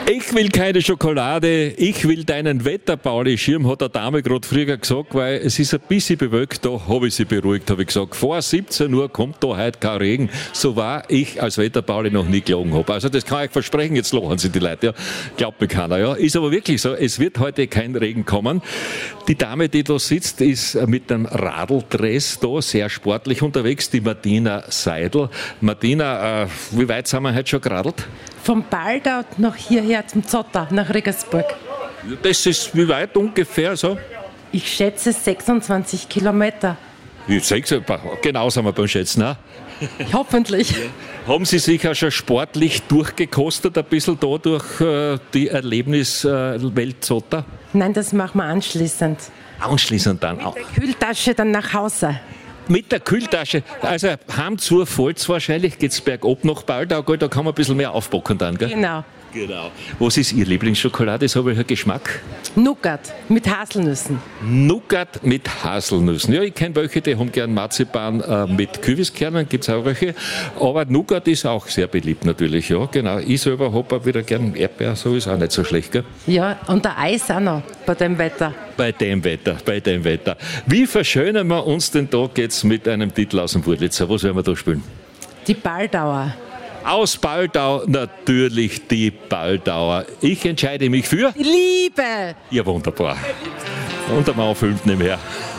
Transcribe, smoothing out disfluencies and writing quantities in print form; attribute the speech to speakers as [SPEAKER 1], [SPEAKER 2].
[SPEAKER 1] Ich will keine Schokolade, ich will deinen Wetterpauli-Schirm, hat der Dame gerade früher gesagt, weil es ist ein bisschen bewölkt, da habe ich sie beruhigt, habe ich gesagt. Vor 17 Uhr kommt da heute kein Regen, so war ich als Wetterpauli noch nie gelogen habe. Also das kann ich versprechen, jetzt lachen sie die Leute, ja. Glaubt mir keiner, ja. Ist aber wirklich so, es wird heute kein Regen kommen. Die Dame, die da sitzt, ist mit einem Radldress da, sehr sportlich unterwegs, die Martina Seidel. Martina, wie weit sind wir heute schon geradelt?
[SPEAKER 2] Vom Baldau nach hierher zum Zotter, nach Regensburg.
[SPEAKER 1] Das ist wie weit ungefähr so?
[SPEAKER 2] Ich schätze 26 Kilometer.
[SPEAKER 1] Genau sind wir beim Schätzen. Auch.
[SPEAKER 2] Hoffentlich.
[SPEAKER 1] Haben Sie sich auch schon sportlich durchgekostet, ein bisschen da durch die Erlebniswelt Zotter?
[SPEAKER 2] Nein, das machen wir anschließend.
[SPEAKER 1] Anschließend dann auch.
[SPEAKER 2] Mit der Kühltasche dann nach Hause.
[SPEAKER 1] Mit der Kühltasche, also heim zur Pfalz wahrscheinlich, geht es bergab nach Baldau, da kann man ein bisschen mehr aufbocken dann, gell?
[SPEAKER 2] Genau.
[SPEAKER 1] Genau. Was ist Ihr Lieblingsschokolade? So welcher Geschmack?
[SPEAKER 2] Nougat mit Haselnüssen.
[SPEAKER 1] Nougat mit Haselnüssen. Ja, ich kenne welche, die haben gern Marzipan mit Kürbiskernen, gibt es auch welche. Aber Nougat ist auch sehr beliebt natürlich, ja, genau. Ich selber habe auch wieder gern Erdbeer, so ist auch nicht so schlecht, gell?
[SPEAKER 2] Ja, und der Eis auch noch bei dem Wetter.
[SPEAKER 1] Bei dem Wetter. Wie verschönern wir uns den Tag jetzt mit einem Titel aus dem Wurlitzer? Was werden wir da spielen?
[SPEAKER 2] Die Baldauer.
[SPEAKER 1] Aus Baldau natürlich die Baldauer. Ich entscheide mich für
[SPEAKER 2] Die Liebe.
[SPEAKER 1] Ja, wunderbar. Und der Mann filmt nicht mehr.